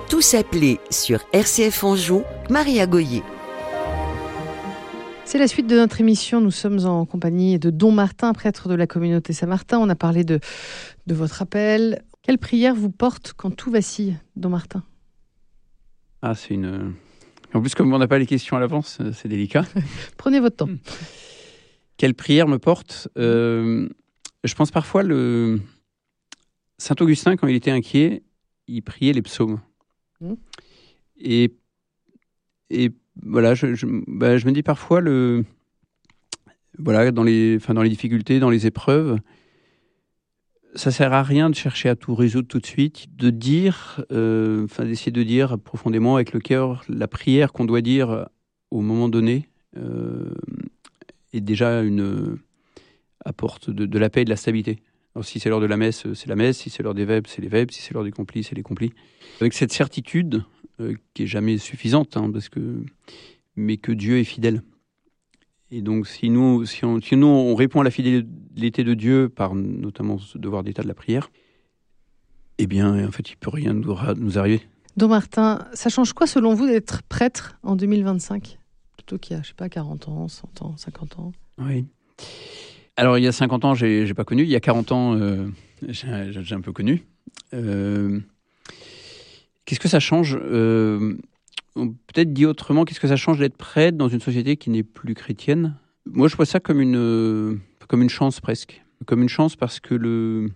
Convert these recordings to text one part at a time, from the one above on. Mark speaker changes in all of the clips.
Speaker 1: Tous appelés sur RCF Anjou, Maria Goyer.
Speaker 2: C'est la suite de notre émission. Nous sommes en compagnie de Don Martin, prêtre de la communauté Saint-Martin. On a parlé de votre appel. Quelle prière vous porte quand tout vacille, Don Martin ?
Speaker 3: C'est une... En plus, comme on n'a pas les questions à l'avance, c'est délicat.
Speaker 2: Prenez votre temps.
Speaker 3: Quelle prière me porte ? Je pense parfois, Saint Augustin, quand il était inquiet, il priait les psaumes. Et voilà, je me dis parfois, dans les difficultés, dans les épreuves, ça sert à rien de chercher à tout résoudre tout de suite, d'essayer de dire profondément avec le cœur la prière qu'on doit dire au moment donné est déjà apporte de la paix et de la stabilité. Alors, si c'est l'heure de la messe, c'est la messe. Si c'est l'heure des vêpres, c'est les vêpres. Si c'est l'heure des complis, c'est les complis. Avec cette certitude qui est jamais suffisante, mais que Dieu est fidèle. Et donc, si nous on répond à la fidélité de Dieu par notamment ce devoir d'état de la prière, eh bien, en fait, il peut rien nous arriver.
Speaker 2: Don Martin, ça change quoi selon vous d'être prêtre en 2025 ? Plutôt qu'il y a, 40 ans, 100 ans, 50 ans.
Speaker 3: Oui. Alors, il y a 50 ans, j'ai pas connu. Il y a 40 ans, j'ai un peu connu. Qu'est-ce que ça change ? Peut-être dit autrement, qu'est-ce que ça change d'être prêtre dans une société qui n'est plus chrétienne ? Moi, je vois ça comme une chance presque. Comme une chance parce que le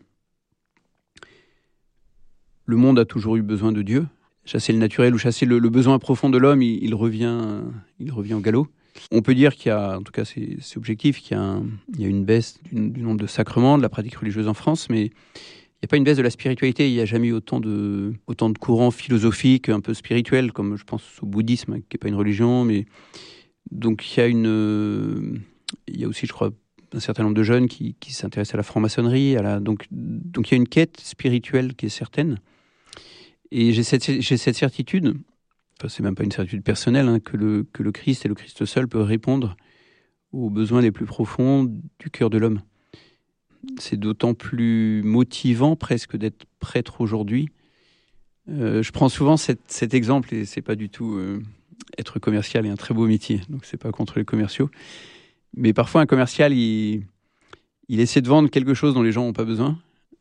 Speaker 3: monde a toujours eu besoin de Dieu. Chasser le naturel ou chasser le besoin profond de l'homme, il revient au galop. On peut dire qu'il y a, en tout cas c'est objectif, qu'il y a une baisse du nombre de sacrements, de la pratique religieuse en France, mais il n'y a pas une baisse de la spiritualité. Il n'y a jamais eu autant de courants philosophiques un peu spirituels, comme je pense au bouddhisme, qui n'est pas une religion. Mais donc il y a aussi, je crois, un certain nombre de jeunes qui s'intéressent à la franc-maçonnerie. Donc il y a une quête spirituelle qui est certaine. Et j'ai cette certitude, c'est même pas une certitude personnelle, que le Christ et le Christ seul peuvent répondre aux besoins les plus profonds du cœur de l'homme. C'est d'autant plus motivant presque d'être prêtre aujourd'hui. Je prends souvent cet exemple, et c'est pas du tout être commercial est un très beau métier, donc c'est pas contre les commerciaux. Mais parfois un commercial, il essaie de vendre quelque chose dont les gens n'ont pas besoin.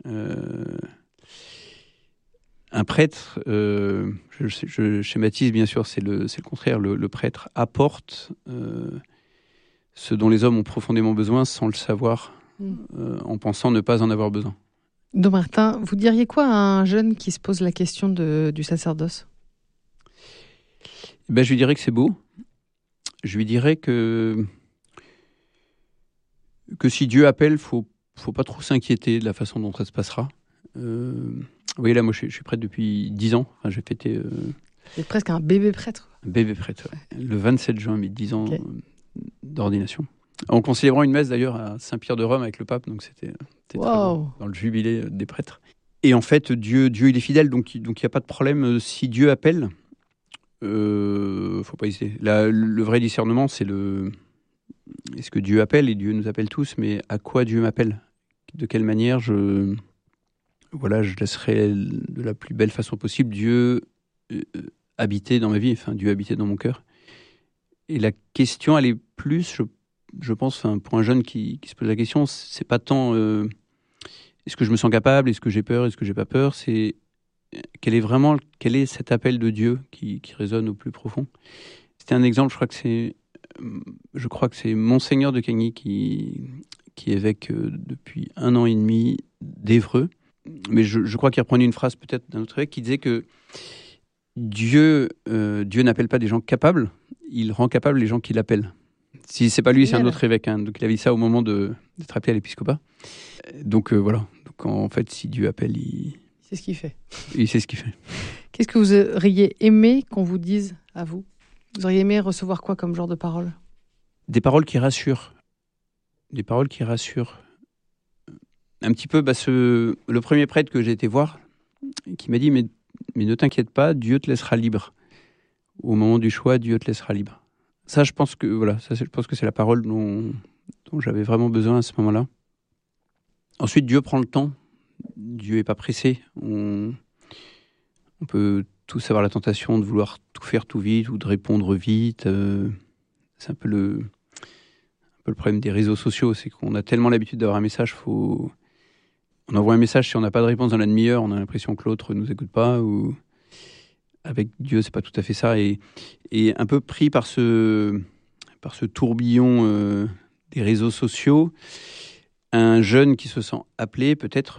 Speaker 3: Un prêtre, je schématise bien sûr, c'est le contraire. Le prêtre apporte ce dont les hommes ont profondément besoin sans le savoir, en pensant ne pas en avoir besoin.
Speaker 2: Don Martin, vous diriez quoi à un jeune qui se pose la question du sacerdoce ?
Speaker 3: Je lui dirais que c'est beau. Je lui dirais que si Dieu appelle, faut pas trop s'inquiéter de la façon dont ça se passera. Oui, là, moi, je suis prêtre depuis 10 ans. Enfin, j'ai fêté...
Speaker 2: Vous êtes presque un bébé prêtre.
Speaker 3: Un bébé prêtre, ouais. Le 27 juin, mes 10 ans d'ordination. En célébrant une messe, d'ailleurs, à Saint-Pierre de Rome avec le pape. Donc, c'était très beau, dans le jubilé des prêtres. Et en fait, Dieu, il est fidèle. Donc il n'y a pas de problème. Si Dieu appelle, faut pas hésiter. Le vrai discernement, c'est est-ce que Dieu appelle ? Et Dieu nous appelle tous. Mais à quoi Dieu m'appelle ? De quelle manière je laisserai de la plus belle façon possible Dieu habiter dans ma vie, Dieu habiter dans mon cœur. Et la question, elle est plus, je pense, pour un jeune qui se pose la question, c'est pas tant est-ce que je me sens capable, est-ce que j'ai peur, est-ce que j'ai pas peur, c'est quel est cet appel de Dieu qui résonne au plus profond. C'était un exemple, je crois que c'est Monseigneur de Cagny qui est évêque depuis 1 an et demi d'Évreux. Mais je crois qu'il reprenait une phrase peut-être d'un autre évêque qui disait que Dieu n'appelle pas des gens capables, il rend capables les gens qui l'appellent. Si c'est pas lui, c'est un autre évêque. Donc il avait dit ça au moment d'être appelé à l'épiscopat. Donc voilà. Donc en fait, si Dieu appelle, il
Speaker 2: sait ce qu'il fait.
Speaker 3: Il sait ce qu'il fait.
Speaker 2: Qu'est-ce que vous auriez aimé qu'on vous dise à vous ? Vous auriez aimé recevoir quoi comme genre de paroles ?
Speaker 3: Des paroles qui rassurent. Des paroles qui rassurent. Un petit peu, le premier prêtre que j'ai été voir, qui m'a dit mais ne t'inquiète pas, Dieu te laissera libre. Au moment du choix, Dieu te laissera libre. Ça, je pense que c'est la parole dont j'avais vraiment besoin à ce moment-là. Ensuite, Dieu prend le temps. Dieu n'est pas pressé. On peut tous avoir la tentation de vouloir tout faire tout vite ou de répondre vite. C'est un peu le problème des réseaux sociaux, c'est qu'on a tellement l'habitude d'avoir un message, on envoie un message, si on n'a pas de réponse dans la demi-heure, on a l'impression que l'autre ne nous écoute pas, ou avec Dieu, c'est pas tout à fait ça, et un peu pris par ce tourbillon des réseaux sociaux, un jeune qui se sent appelé peut-être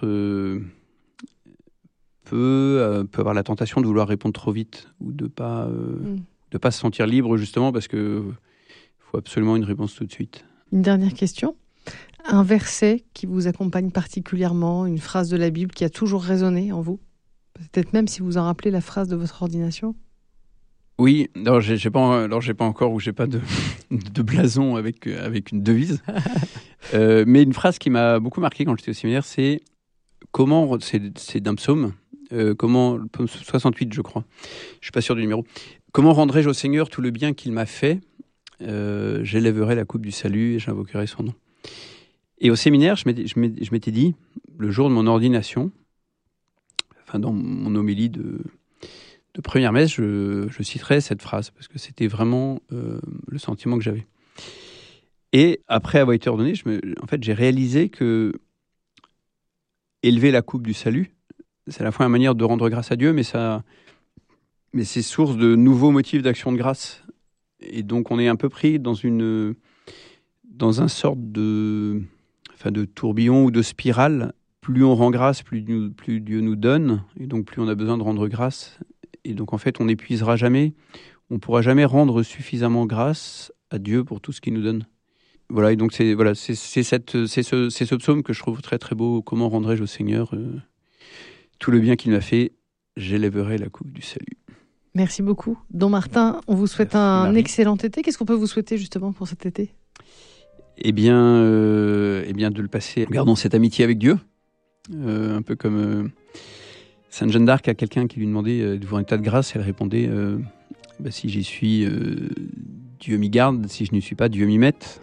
Speaker 3: peut avoir la tentation de vouloir répondre trop vite, ou de pas se sentir libre, justement, parce que faut absolument une réponse tout de suite.
Speaker 2: Une dernière question. Un verset qui vous accompagne particulièrement, une phrase de la Bible qui a toujours résonné en vous? Peut-être même si vous en rappelez la phrase de votre ordination?
Speaker 3: Oui, alors j'ai pas encore, ou j'ai pas de blason avec une devise. Mais une phrase qui m'a beaucoup marqué quand j'étais au séminaire, c'est d'un psaume, le psaume 68, je crois. Je suis pas sûr du numéro. Comment rendrai-je au Seigneur tout le bien qu'il m'a fait? J'élèverai la coupe du salut et j'invoquerai son nom. Et au séminaire, je m'étais dit, le jour de mon ordination, dans mon homélie de première messe, je citerai cette phrase, parce que c'était vraiment le sentiment que j'avais. Et après avoir été ordonné, j'ai réalisé que élever la coupe du salut, c'est à la fois une manière de rendre grâce à Dieu, mais c'est source de nouveaux motifs d'action de grâce. Et donc on est un peu pris dans un sorte de tourbillon ou de spirale. Plus on rend grâce, plus Dieu nous donne, et donc plus on a besoin de rendre grâce. Et donc en fait, on n'épuisera jamais, on ne pourra jamais rendre suffisamment grâce à Dieu pour tout ce qu'il nous donne. Voilà, et donc c'est ce psaume que je trouve très très beau. Comment rendrai-je au Seigneur tout le bien qu'il m'a fait? J'élèverai la coupe du salut.
Speaker 2: Merci beaucoup. Don Martin, on vous souhaite un excellent été. Qu'est-ce qu'on peut vous souhaiter justement pour cet été?
Speaker 3: Eh bien, de le passer en gardant cette amitié avec Dieu. Un peu comme Sainte Jeanne d'Arc à quelqu'un qui lui demandait devant un état de grâce, elle répondait si j'y suis, Dieu m'y garde, si je n'y suis pas, Dieu m'y mette.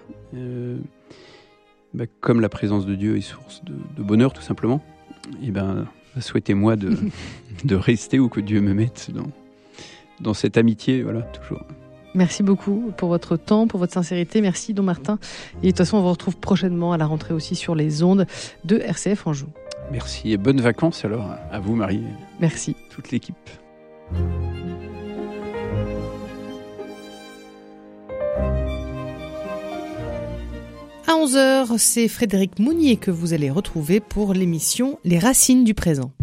Speaker 3: Comme la présence de Dieu est source de bonheur, tout simplement, souhaitez-moi de rester, ou que Dieu me mette dans cette amitié, voilà, toujours.
Speaker 2: Merci beaucoup pour votre temps, pour votre sincérité. Merci Don Martin. Et de toute façon, on vous retrouve prochainement à la rentrée aussi sur les ondes de RCF Anjou.
Speaker 3: Merci et bonnes vacances alors à vous, Marie.
Speaker 2: Merci.
Speaker 3: Toute l'équipe.
Speaker 2: À 11h, c'est Frédéric Mounier que vous allez retrouver pour l'émission Les Racines du présent.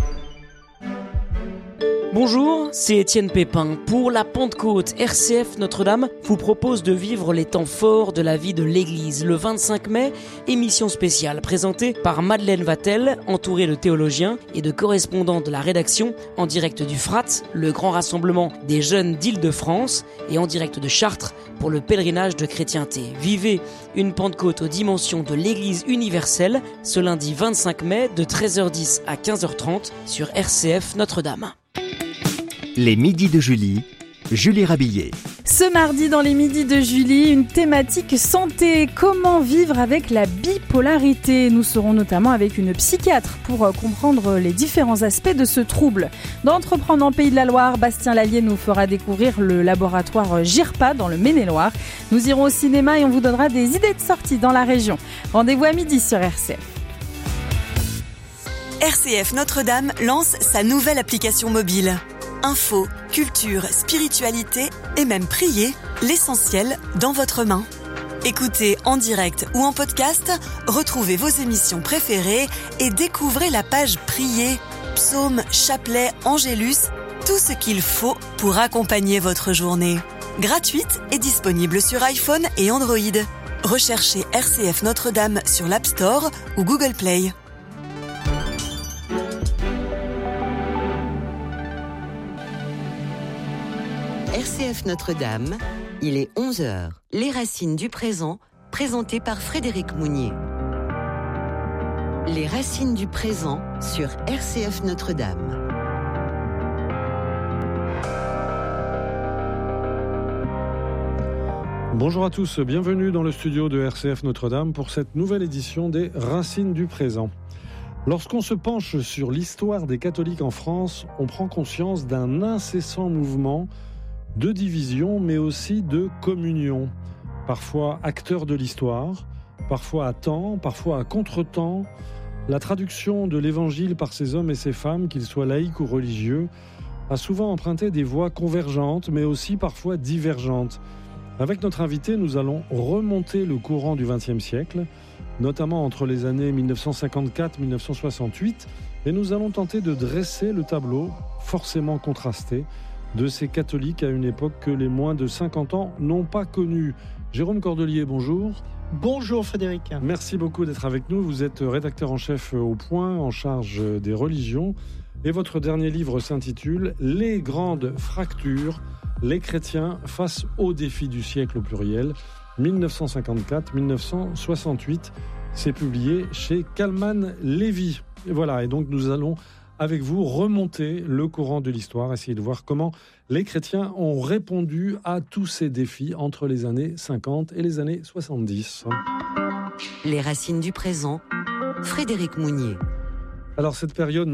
Speaker 4: Bonjour, c'est Étienne Pépin. Pour la Pentecôte, RCF Notre-Dame vous propose de vivre les temps forts de la vie de l'Église. Le 25 mai, émission spéciale présentée par Madeleine Vatel, entourée de théologiens et de correspondants de la rédaction, en direct du FRAT, le grand rassemblement des jeunes d'Île-de-France, et en direct de Chartres pour le pèlerinage de chrétienté. Vivez une Pentecôte aux dimensions de l'Église universelle ce lundi 25 mai de 13h10 à 15h30 sur RCF Notre-Dame.
Speaker 5: Les Midis de Julie, Julie Rabillet.
Speaker 6: Ce mardi dans les Midis de Julie, une thématique santé. Comment vivre avec la bipolarité? Nous serons notamment avec une psychiatre pour comprendre les différents aspects de ce trouble. Dans Entreprendre en Pays de la Loire, Bastien Lallier nous fera découvrir le laboratoire GIRPA dans le Maine-et-Loire. Nous irons au cinéma et on vous donnera des idées de sortie dans la région. Rendez-vous à midi sur RCF.
Speaker 7: RCF Notre-Dame lance sa nouvelle application mobile. Info, culture, spiritualité et même prier, l'essentiel dans votre main. Écoutez en direct ou en podcast, retrouvez vos émissions préférées et découvrez la page Prier, psaumes, chapelets, angélus, tout ce qu'il faut pour accompagner votre journée. Gratuite et disponible sur iPhone et Android. Recherchez RCF Notre-Dame sur l'App Store ou Google Play.
Speaker 1: RCF Notre-Dame, il est 11h. Les Racines du présent, présenté par Frédéric Mounier. Les Racines du présent sur RCF Notre-Dame.
Speaker 8: Bonjour à tous, bienvenue dans le studio de RCF Notre-Dame pour cette nouvelle édition des Racines du présent. Lorsqu'on se penche sur l'histoire des catholiques en France, on prend conscience d'un incessant mouvement de division, mais aussi de communion. Parfois acteurs de l'histoire, parfois à temps, parfois à contre-temps. La traduction de l'Évangile par ces hommes et ces femmes, qu'ils soient laïcs ou religieux, a souvent emprunté des voies convergentes, mais aussi parfois divergentes. Avec notre invité, nous allons remonter le courant du XXe siècle, notamment entre les années 1954-1968, et nous allons tenter de dresser le tableau, forcément contrasté, de ces catholiques à une époque que les moins de 50 ans n'ont pas connue. Jérôme Cordelier, bonjour.
Speaker 9: Bonjour Frédéric.
Speaker 8: Merci beaucoup d'être avec nous. Vous êtes rédacteur en chef au Point, en charge des religions. Et votre dernier livre s'intitule « Les grandes fractures, les chrétiens face aux défis du siècle » au pluriel, 1954-1968. C'est publié chez Calman Lévy. Et voilà, et donc nous allons avec vous remonter le courant de l'histoire, essayer de voir comment les chrétiens ont répondu à tous ces défis entre les années 50 et les années 70.
Speaker 1: Les racines du présent, Frédéric Mounier.
Speaker 8: Alors cette période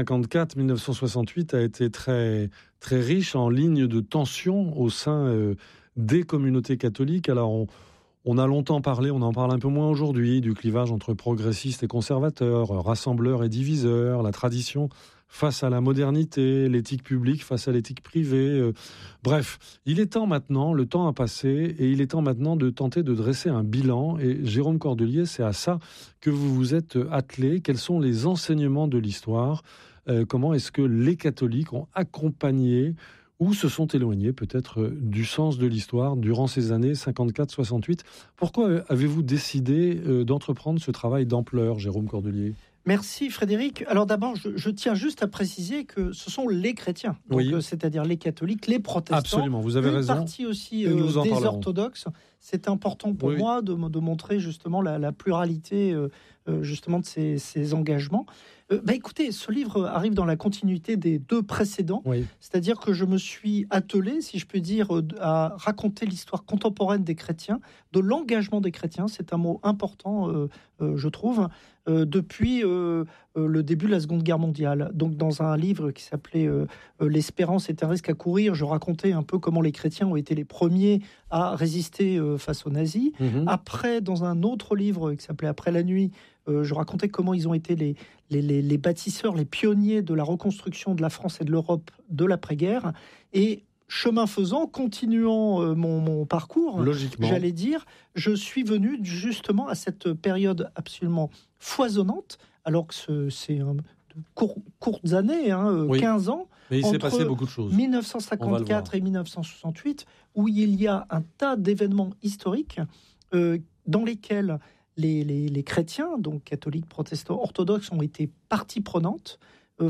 Speaker 8: 1954-1968 a été très, très riche en lignes de tension au sein des communautés catholiques. Alors on a longtemps parlé, on en parle un peu moins aujourd'hui, du clivage entre progressistes et conservateurs, rassembleurs et diviseurs, la tradition face à la modernité, l'éthique publique face à l'éthique privée. Bref, il est temps maintenant, le temps a passé, et il est temps maintenant de tenter de dresser un bilan. Et Jérôme Cordelier, c'est à ça que vous vous êtes attelé. Quels sont les enseignements de l'histoire ? Comment est-ce que les catholiques ont accompagné ou se sont éloignés peut-être du sens de l'histoire durant ces années 54-68. Pourquoi avez-vous décidé d'entreprendre ce travail d'ampleur, Jérôme Cordelier ?
Speaker 9: Merci Frédéric. Alors d'abord, je tiens juste à préciser que ce sont les chrétiens, donc, oui. C'est-à-dire les catholiques, les protestants.
Speaker 8: Absolument, vous avez raison.
Speaker 9: Une partie aussi des orthodoxes. C'est important pour moi de montrer justement la pluralité justement de ces engagements. Écoutez, ce livre arrive dans la continuité des deux précédents, c'est-à-dire que je me suis attelé, si je peux dire, à raconter l'histoire contemporaine des chrétiens, de l'engagement des chrétiens, c'est un mot important, je trouve, depuis le début de la Seconde Guerre mondiale. Donc dans un livre qui s'appelait « L'espérance est un risque à courir », je racontais un peu comment les chrétiens ont été les premiers à résister face aux nazis. Après, dans un autre livre qui s'appelait « Après la nuit », je racontais comment ils ont été les bâtisseurs, les pionniers de la reconstruction de la France et de l'Europe de l'après-guerre. Et chemin faisant, continuant mon parcours, j'allais dire, je suis venu justement à cette période absolument foisonnante, alors que c'est courtes années, 15 ans.
Speaker 8: Mais il s'est passé beaucoup de choses.
Speaker 9: 1954 et 1968, où il y a un tas d'événements historiques dans lesquels les chrétiens, donc catholiques, protestants, orthodoxes, ont été partie prenante,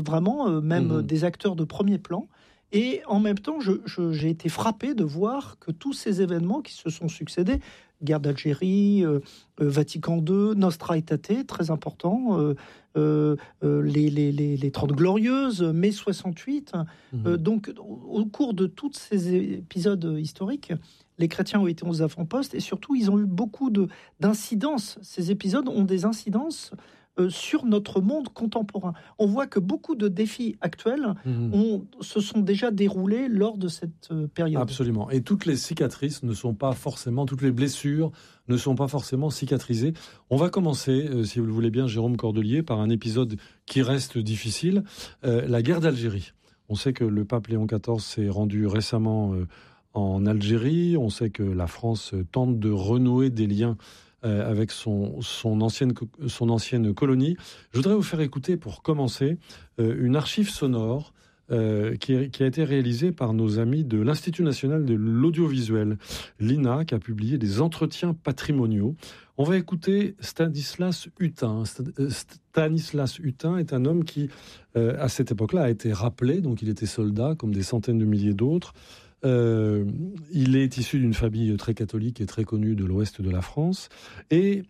Speaker 9: même des acteurs de premier plan. Et en même temps, j'ai été frappé de voir que tous ces événements qui se sont succédés, guerre d'Algérie, Vatican II, Nostra Aetate, très important, les 30 Glorieuses, mai 68. Donc, au cours de tous ces épisodes historiques, les chrétiens ont été aux avant-postes et surtout, ils ont eu beaucoup d'incidences. Ces épisodes ont des incidences sur notre monde contemporain. On voit que beaucoup de défis actuels se sont déjà déroulés lors de cette période.
Speaker 8: Absolument. Et toutes les cicatrices ne sont pas forcément, toutes les blessures ne sont pas forcément cicatrisées. On va commencer, si vous le voulez bien, Jérôme Cordelier, par un épisode qui reste difficile, la guerre d'Algérie. On sait que le pape Léon XIV s'est rendu récemment en Algérie. On sait que la France tente de renouer des liens avec son ancienne colonie. Je voudrais vous faire écouter, pour commencer, une archive sonore qui a été réalisée par nos amis de l'Institut national de l'audiovisuel, l'INA, qui a publié des entretiens patrimoniaux. On va écouter Stanislas Hutin. Stanislas Hutin est un homme qui, à cette époque-là, a été rappelé, donc il était soldat, comme des centaines de milliers d'autres. Il est issu d'une famille très catholique et très connue de l'ouest de la France, et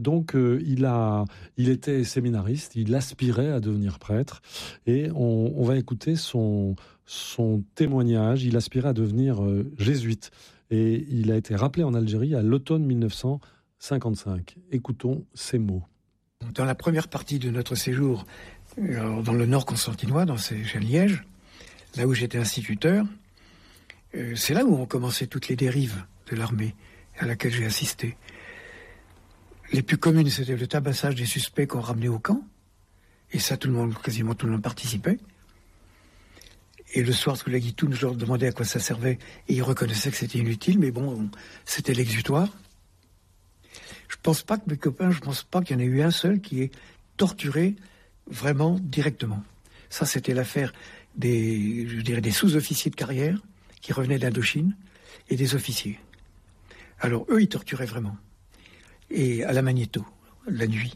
Speaker 8: il était séminariste, il aspirait à devenir prêtre, et on va écouter son témoignage. Il aspirait à devenir jésuite, et il a été rappelé en Algérie à l'automne 1955. Écoutons ces mots.
Speaker 10: Dans la première partie de notre séjour, dans le nord constantinois, à Liège, là où j'étais instituteur, c'est là où ont commencé toutes les dérives de l'armée à laquelle j'ai assisté. Les plus communes, c'était le tabassage des suspects qu'on ramenait au camp. Et ça, quasiment tout le monde participait. Et le soir, sous la guitoune, je leur demandais à quoi ça servait. Et ils reconnaissaient que c'était inutile, mais bon, c'était l'exutoire. Je pense pas qu'il y en ait eu un seul qui ait torturé vraiment directement. Ça, c'était l'affaire des sous-officiers de carrière qui revenaient d'Indochine et des officiers. Alors, eux, ils torturaient vraiment. Et à la magnéto, la nuit.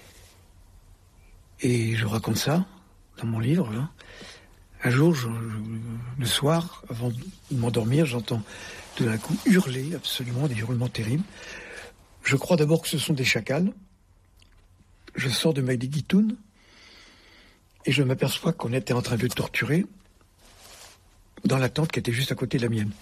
Speaker 10: Et je raconte ça dans mon livre, là. Un jour, le soir, avant de m'endormir, j'entends tout d'un coup hurler, absolument, des hurlements terribles. Je crois d'abord que ce sont des chacals. Je sors de ma guitoune et je m'aperçois qu'on était en train de torturer dans la tente qui était juste à côté de la mienne.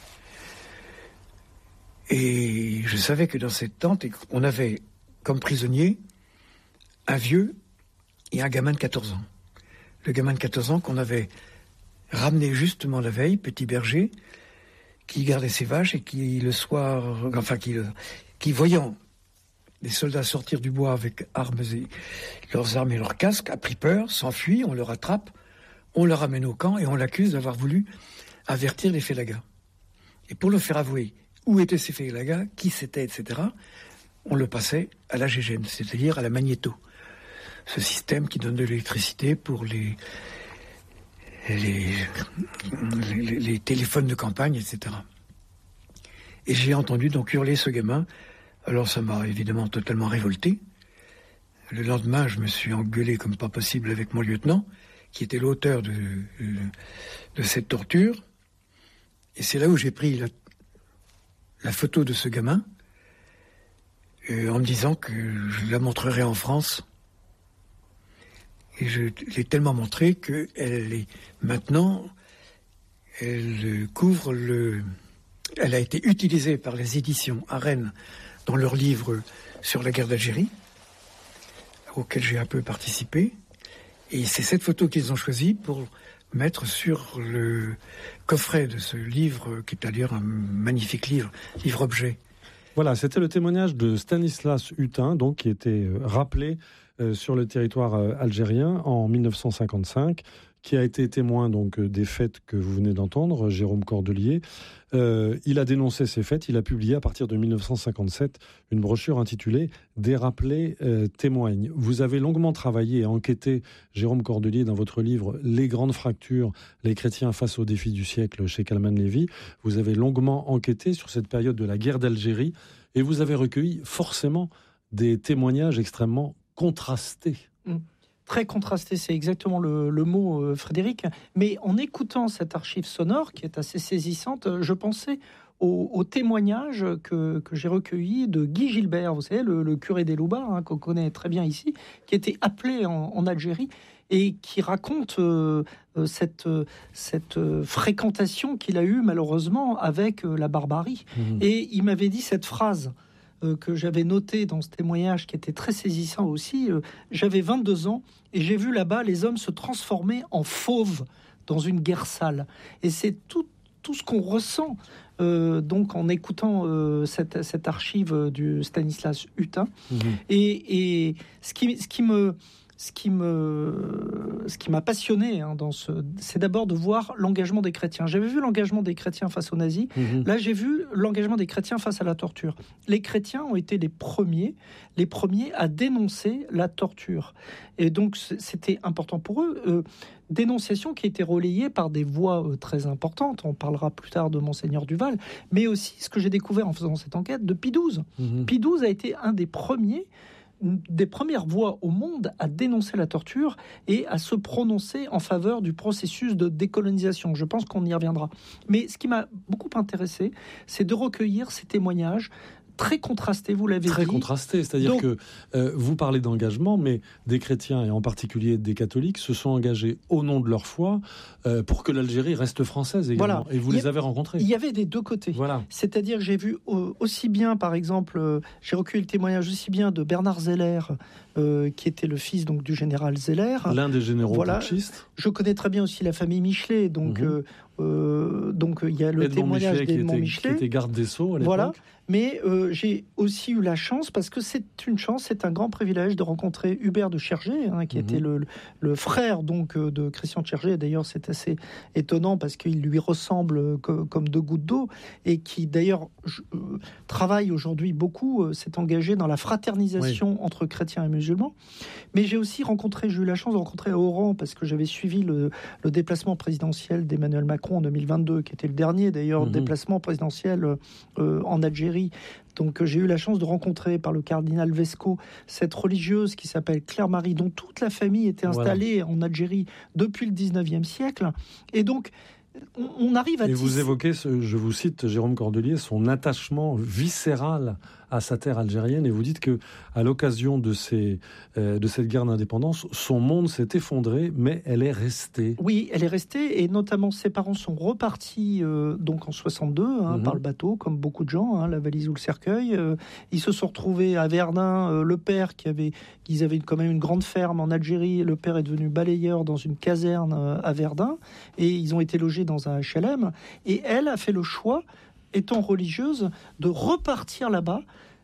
Speaker 10: Et je savais que dans cette tente, on avait comme prisonnier un vieux et un gamin de 14 ans. Le gamin de 14 ans qu'on avait ramené justement la veille, petit berger, qui gardait ses vaches et qui le soir, qui voyant les soldats sortir du bois avec leurs armes et leurs casques, a pris peur, s'enfuit, on le rattrape, on le ramène au camp et on l'accuse d'avoir voulu avertir les félagas. Et pour le faire avouer où étaient ces félagas, qui c'était, etc., on le passait à la GGN, c'est-à-dire à la magnéto. Ce système qui donne de l'électricité pour les téléphones de campagne, etc. Et j'ai entendu donc hurler ce gamin. Alors ça m'a évidemment totalement révolté. Le lendemain, je me suis engueulé comme pas possible avec mon lieutenant, qui était l'auteur de cette torture. Et c'est là où j'ai pris la photo de ce gamin, en me disant que je la montrerai en France. Et je l'ai tellement montrée qu'elle est maintenant, elle couvre elle a été utilisée par les éditions à Rennes dans leur livre sur la guerre d'Algérie, auquel j'ai un peu participé. Et c'est cette photo qu'ils ont choisie pour mettre sur le coffret de ce livre, qui est d'ailleurs un magnifique livre-objet.
Speaker 8: Voilà, c'était le témoignage de Stanislas Hutin, donc, qui était rappelé sur le territoire algérien en 1955, qui a été témoin donc des faits que vous venez d'entendre, Jérôme Cordelier. Il a dénoncé ces faits, il a publié à partir de 1957 une brochure intitulée « Des rappelés témoignent ». Vous avez longuement travaillé et enquêté, Jérôme Cordelier, dans votre livre « Les grandes fractures, les chrétiens face aux défis du siècle » chez Kalman Levy. Vous avez longuement enquêté sur cette période de la guerre d'Algérie et vous avez recueilli forcément des témoignages extrêmement contrastés.
Speaker 9: Très contrasté, c'est exactement le mot, Frédéric. Mais en écoutant cette archive sonore, qui est assez saisissante, je pensais au témoignage que j'ai recueilli de Guy Gilbert, vous savez, le curé des Loubards, qu'on connaît très bien ici, qui était appelé en Algérie et qui raconte cette fréquentation qu'il a eue malheureusement avec la barbarie. Et il m'avait dit cette phrase que j'avais noté dans ce témoignage qui était très saisissant aussi. J'avais 22 ans et j'ai vu là-bas les hommes se transformer en fauves dans une guerre sale. Et c'est tout ce qu'on ressent donc en écoutant cette archive du Stanislas Hutin. Et ce qui m'a passionné c'est d'abord de voir l'engagement des chrétiens. J'avais vu l'engagement des chrétiens face aux nazis. Là, j'ai vu l'engagement des chrétiens face à la torture. Les chrétiens ont été les premiers à dénoncer la torture. Et donc, c'était important pour eux. Dénonciation qui a été relayée par des voix très importantes. On parlera plus tard de Monseigneur Duval. Mais aussi, ce que j'ai découvert en faisant cette enquête, de Pie XII. Pie XII a été un des premières voix au monde à dénoncer la torture et à se prononcer en faveur du processus de décolonisation. Je pense qu'on y reviendra. Mais ce qui m'a beaucoup intéressé, c'est de recueillir ces témoignages très contrastés, vous l'avez dit.
Speaker 8: Très contrastés, c'est-à-dire que vous parlez d'engagement, mais des chrétiens, et en particulier des catholiques, se sont engagés au nom de leur foi pour que l'Algérie reste française également. Voilà. Et vous les avez rencontrés.
Speaker 9: Il y avait des deux côtés.
Speaker 8: Voilà.
Speaker 9: C'est-à-dire que j'ai vu aussi bien, par exemple, j'ai recueilli le témoignage aussi bien de Bernard Zeller, qui était le fils donc du général Zeller.
Speaker 8: L'un des généraux putschistes.
Speaker 9: Je connais très bien aussi la famille Michelet, donc il y a le témoignage d'Edmond Michelet.
Speaker 8: Qui était garde des Sceaux à l'époque.
Speaker 9: Voilà. Mais j'ai aussi eu la chance, parce que c'est un grand privilège de rencontrer Hubert de Chergé, qui était le frère donc de Christian de Chergé. D'ailleurs, c'est assez étonnant parce qu'il lui ressemble comme deux gouttes d'eau, et qui d'ailleurs travaille aujourd'hui beaucoup, s'est engagé dans la fraternisation entre chrétiens et musulmans. Mais j'ai eu la chance de rencontrer à Oran, parce que j'avais suivi le déplacement présidentiel d'Emmanuel Macron en 2022, qui était le dernier d'ailleurs déplacement présidentiel en Algérie. Donc j'ai eu la chance de rencontrer par le cardinal Vesco cette religieuse qui s'appelle Claire-Marie, dont toute la famille était installée en Algérie depuis le 19e siècle. Et donc on arrive à...
Speaker 8: Et vous évoquez, je vous cite Jérôme Cordelier, son attachement viscéral à sa terre algérienne, et vous dites que à l'occasion de cette guerre d'indépendance, son monde s'est effondré, mais elle est restée.
Speaker 9: Oui, elle est restée, et notamment ses parents sont repartis donc en 62 par le bateau, comme beaucoup de gens, la valise ou le cercueil. Ils se sont retrouvés à Verdun. Le père ils avaient quand même une grande ferme en Algérie. Le père est devenu balayeur dans une caserne à Verdun, et ils ont été logés dans un HLM. Et elle a fait le choix, étant religieuse, de repartir là-bas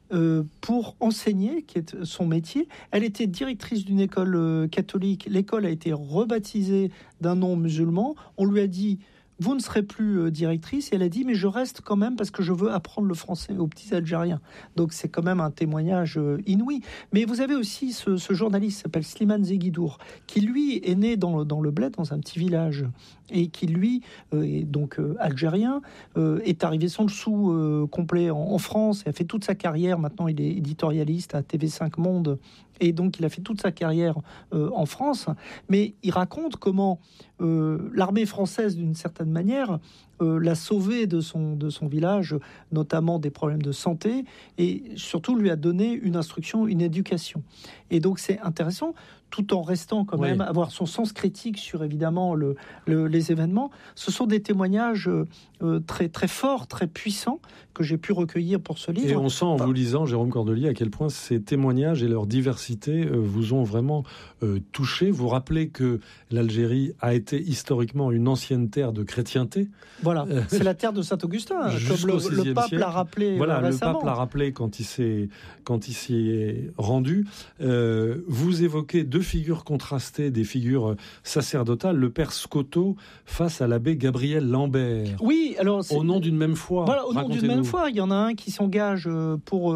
Speaker 9: pour enseigner, qui est son métier. Elle était directrice d'une école catholique. L'école a été rebaptisée d'un nom musulman. On lui a dit: vous ne serez plus directrice. Et elle a dit: mais je reste quand même parce que je veux apprendre le français aux petits Algériens. Donc c'est quand même un témoignage inouï. Mais vous avez aussi ce journaliste qui s'appelle Slimane Zeguidour, qui lui est né dans le bled, dans un petit village, et qui lui est donc algérien, est arrivé sans le sou complet en France, et a fait toute sa carrière. Maintenant il est éditorialiste à TV5 Monde, et donc il a fait toute sa carrière en France. Mais il raconte comment l'armée française, d'une certaine manière, l'a sauvé de son village, notamment des problèmes de santé, et surtout lui a donné une instruction, une éducation. Et donc c'est intéressant, tout en restant quand même, avoir son sens critique sur évidemment les événements. Ce sont des témoignages très, très forts, très puissants, que j'ai pu recueillir pour ce livre.
Speaker 8: Et on sent en vous lisant, Jérôme Cordelier, à quel point ces témoignages et leur diversité vous ont vraiment touché. Vous rappelez que l'Algérie a été historiquement une ancienne terre de chrétienté.
Speaker 9: Voilà, c'est la terre de Saint-Augustin, comme le pape l'a rappelé récemment.
Speaker 8: Le pape l'a rappelé quand il s'y est rendu. Vous évoquez deux figures contrastées, des figures sacerdotales, le père Scotto face à l'abbé Gabriel Lambert.
Speaker 9: Oui, alors
Speaker 8: au nom d'une même foi.
Speaker 9: Voilà, au nom d'une même foi, il y en a un qui s'engage pour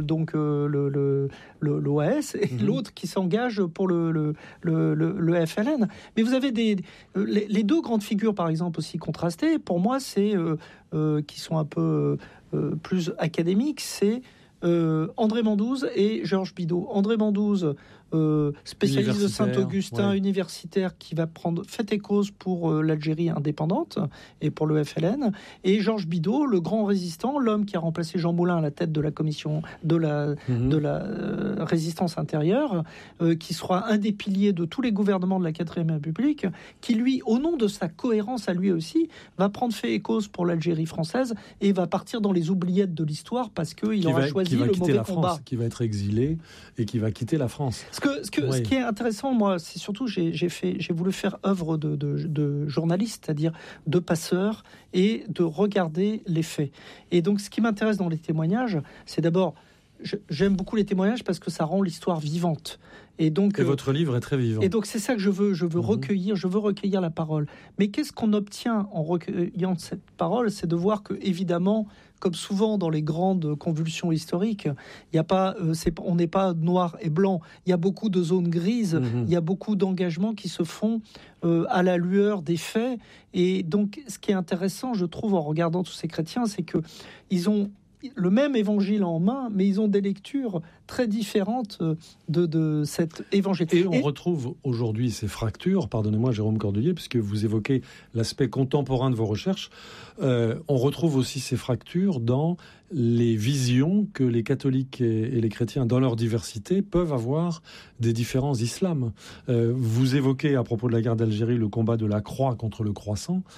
Speaker 9: l'OAS et l'autre qui s'engage pour le FLN. Mais vous avez les deux grandes figures, par exemple, aussi contrastées. Pour moi, c'est qui sont un peu plus académiques, c'est André Mandouze et Georges Bidault. André Mandouze, spécialiste de Saint-Augustin, universitaire, qui va prendre fait et cause pour l'Algérie indépendante et pour le FLN, et Georges Bidault, le grand résistant, l'homme qui a remplacé Jean Moulin à la tête de la commission de la résistance intérieure, qui sera un des piliers de tous les gouvernements de la 4e République, qui lui, au nom de sa cohérence à lui aussi, va prendre fait et cause pour l'Algérie française et va partir dans les oubliettes de l'histoire parce qu'il aura choisi le mauvais combat.
Speaker 8: Qui va être exilé et qui va quitter la France.
Speaker 9: Ce qui est intéressant, moi, c'est surtout j'ai voulu faire œuvre de journaliste, c'est-à-dire de passeur, et de regarder les faits. Et donc, ce qui m'intéresse dans les témoignages, c'est d'abord, j'aime beaucoup les témoignages parce que ça rend l'histoire vivante. Et donc,
Speaker 8: votre livre est très vivant.
Speaker 9: Et donc, c'est ça que je veux recueillir. Je veux recueillir la parole. Mais qu'est-ce qu'on obtient en recueillant cette parole? C'est de voir que, évidemment, comme souvent dans les grandes convulsions historiques, il y a pas, on n'est pas noir et blanc. Il y a beaucoup de zones grises. Il y a beaucoup d'engagements qui se font à la lueur des faits. Et donc, ce qui est intéressant, je trouve, en regardant tous ces chrétiens, c'est que ils ont le même évangile en main, mais ils ont des lectures très différentes de cet évangile.
Speaker 8: Et on retrouve aujourd'hui ces fractures, pardonnez-moi Jérôme Cordelier, puisque vous évoquez l'aspect contemporain de vos recherches, on retrouve aussi ces fractures dans les visions que les catholiques et les chrétiens, dans leur diversité, peuvent avoir des différents islams. Vous évoquez, à propos de la guerre d'Algérie, le combat de la croix contre le croissant.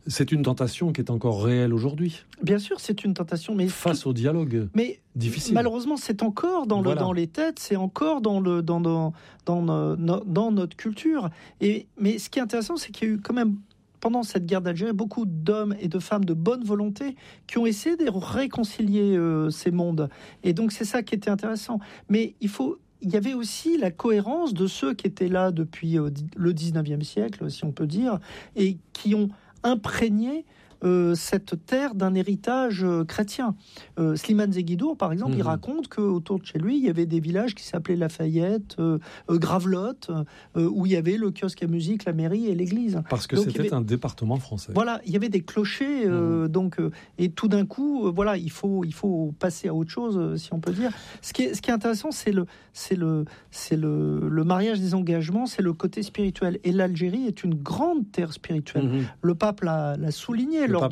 Speaker 8: C'est une tentation qui est encore réelle aujourd'hui.
Speaker 9: Bien sûr, c'est une tentation, mais
Speaker 8: face au dialogue difficile.
Speaker 9: Malheureusement, c'est encore dans les têtes, c'est encore dans notre culture. Mais ce qui est intéressant, c'est qu'il y a eu quand même pendant cette guerre d'Algérie beaucoup d'hommes et de femmes de bonne volonté qui ont essayé de réconcilier ces mondes. Et donc c'est ça qui était intéressant. Mais il y avait aussi la cohérence de ceux qui étaient là depuis le 19e siècle, si on peut dire, et qui ont imprégné cette terre d'un héritage chrétien. Slimane Zeguidour, par exemple, il raconte qu'autour de chez lui, il y avait des villages qui s'appelaient Lafayette, Gravelotte, où il y avait le kiosque à musique, la mairie et l'église.
Speaker 8: Parce que c'était un département français.
Speaker 9: Voilà, il y avait des clochers, et tout d'un coup, il faut passer à autre chose, si on peut dire. Ce qui est intéressant, c'est le mariage des engagements, c'est le côté spirituel. Et l'Algérie est une grande terre spirituelle. Le pape l'a souligné lors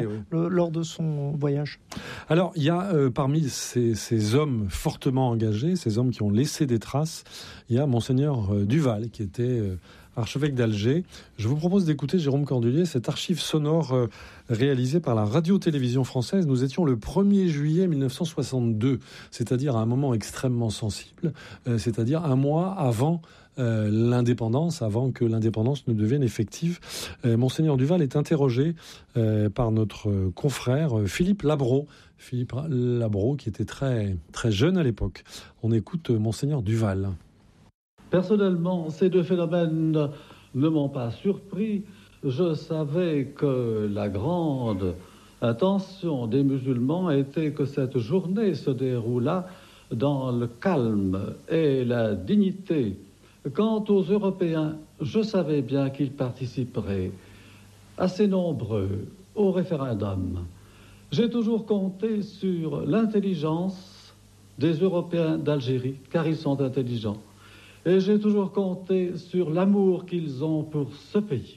Speaker 9: de son voyage.
Speaker 8: Alors, il y a parmi ces hommes fortement engagés, ces hommes qui ont laissé des traces, il y a Monseigneur Duval, qui était archevêque d'Alger. Je vous propose d'écouter, Jérôme Cordelier, cette archive sonore réalisée par la radio-télévision française. Nous étions le 1er juillet 1962, c'est-à-dire à un moment extrêmement sensible, c'est-à-dire un mois avant l'indépendance, avant que l'indépendance ne devienne effective. Monseigneur Duval est interrogé par notre confrère Philippe Labro. Philippe Labro, qui était très, très jeune à l'époque. On écoute Monseigneur Duval.
Speaker 11: Personnellement, ces deux phénomènes ne m'ont pas surpris. Je savais que la grande intention des musulmans était que cette journée se déroulât dans le calme et la dignité. Quant aux Européens, je savais bien qu'ils participeraient, assez nombreux, au référendum. J'ai toujours compté sur l'intelligence des Européens d'Algérie, car ils sont intelligents. Et j'ai toujours compté sur l'amour qu'ils ont pour ce pays.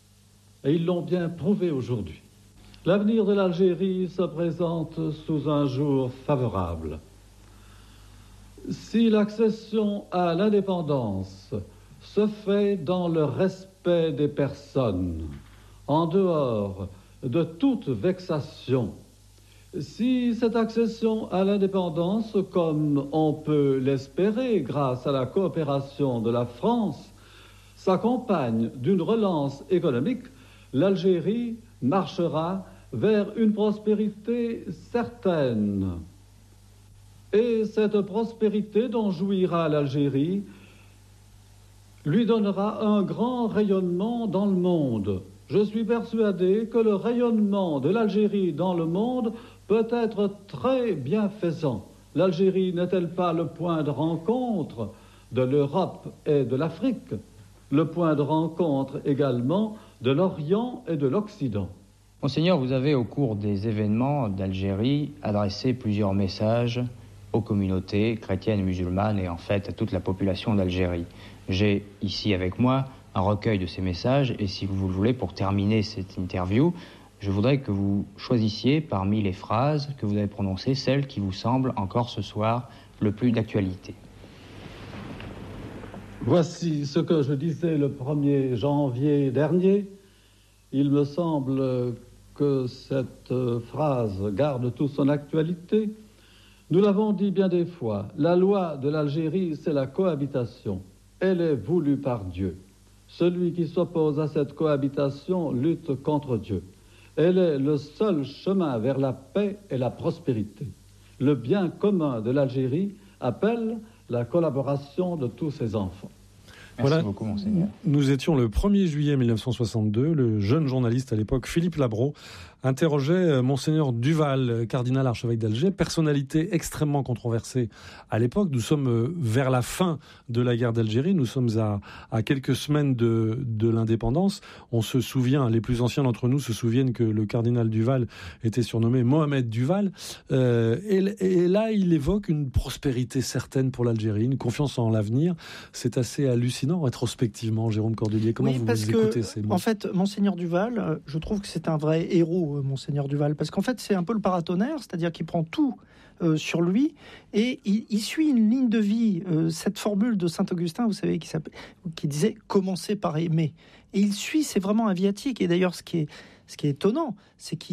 Speaker 11: Et ils l'ont bien prouvé aujourd'hui. L'avenir de l'Algérie se présente sous un jour favorable. Si l'accession à l'indépendance se fait dans le respect des personnes, en dehors de toute vexation, si cette accession à l'indépendance, comme on peut l'espérer grâce à la coopération de la France, s'accompagne d'une relance économique, l'Algérie marchera vers une prospérité certaine. Et cette prospérité dont jouira l'Algérie lui donnera un grand rayonnement dans le monde. Je suis persuadé que le rayonnement de l'Algérie dans le monde peut être très bienfaisant. L'Algérie n'est-elle pas le point de rencontre de l'Europe et de l'Afrique, le point de rencontre également de l'Orient et de l'Occident?
Speaker 12: Monseigneur, vous avez au cours des événements d'Algérie adressé plusieurs messages aux communautés chrétiennes et musulmanes et en fait à toute la population d'Algérie. J'ai ici avec moi un recueil de ces messages et si vous le voulez, pour terminer cette interview, je voudrais que vous choisissiez parmi les phrases que vous avez prononcées, celles qui vous semblent encore ce soir le plus d'actualité.
Speaker 11: Voici ce que je disais le 1er janvier dernier. Il me semble que cette phrase garde toute son actualité. Nous l'avons dit bien des fois, la loi de l'Algérie, c'est la cohabitation. Elle est voulue par Dieu. Celui qui s'oppose à cette cohabitation lutte contre Dieu. Elle est le seul chemin vers la paix et la prospérité. Le bien commun de l'Algérie appelle la collaboration de tous ses enfants.
Speaker 12: Merci beaucoup, Monseigneur.
Speaker 8: Nous étions le 1er juillet 1962. Le jeune journaliste à l'époque, Philippe Labro, interrogeait Monseigneur Duval, cardinal archevêque d'Alger, personnalité extrêmement controversée à l'époque. Nous sommes vers la fin de la guerre d'Algérie. Nous sommes à quelques semaines de l'indépendance. On se souvient, les plus anciens d'entre nous se souviennent que le cardinal Duval était surnommé Mohamed Duval. Et là, il évoque une prospérité certaine pour l'Algérie, une confiance en l'avenir. C'est assez hallucinant, rétrospectivement, Jérôme Cordelier. Comment vous écoutez ces mots ?
Speaker 9: En fait, Monseigneur Duval, je trouve que c'est un vrai héros, Monseigneur Duval, parce qu'en fait, c'est un peu le paratonnerre, c'est-à-dire qu'il prend tout sur lui et il suit une ligne de vie. Cette formule de Saint-Augustin, vous savez, qui disait « commencer par aimer ». Et il suit, c'est vraiment un viatique. Et d'ailleurs, ce qui ce qui est étonnant, c'est qu'il